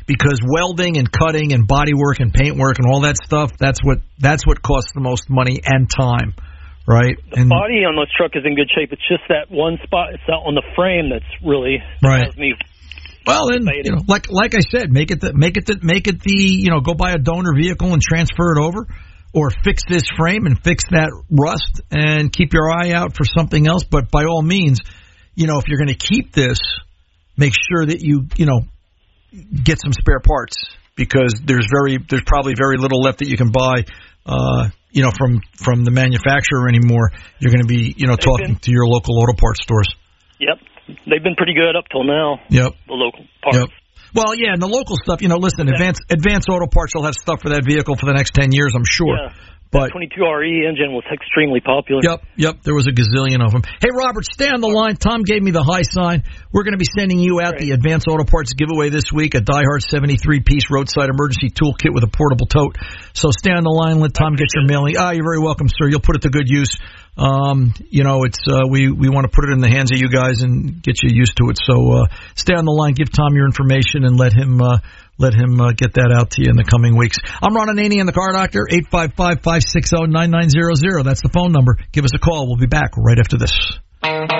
because welding and cutting and body work and paint work and all that stuff, that's what costs the most money and time, right? The body on this truck is in good shape. It's just that one spot, it's out on the frame that's really has me. Well, then, like I said, make it the go buy a donor vehicle and transfer it over, or fix this frame and fix that rust and keep your eye out for something else. But by all means, if you're going to keep this, make sure that you get some spare parts, because there's probably very little left that you can buy, from the manufacturer anymore. You're going to be, talking to your local auto parts stores. Yep. They've been pretty good up till now. Yep. The local parts. Yep. Well, yeah, and the local stuff, listen, Advanced Auto Parts will have stuff for that vehicle for the next 10 years, I'm sure. Yeah. But the 22RE engine was extremely popular. Yep. There was a gazillion of them. Hey, Robert, stay on the line. Tom gave me the high sign. We're going to be sending you out the Advanced Auto Parts giveaway this week, a Die-Hard 73-piece roadside emergency toolkit with a portable tote. So stay on the line. Let Tom get your mailing. You're very welcome, sir. You'll put it to good use. It's we want to put it in the hands of you guys and get you used to it. So stay on the line. Give Tom your information and let him get that out to you in the coming weeks. I'm Ron Ananian, the Car Doctor, 855-560-9900. That's the phone number. Give us a call. We'll be back right after this.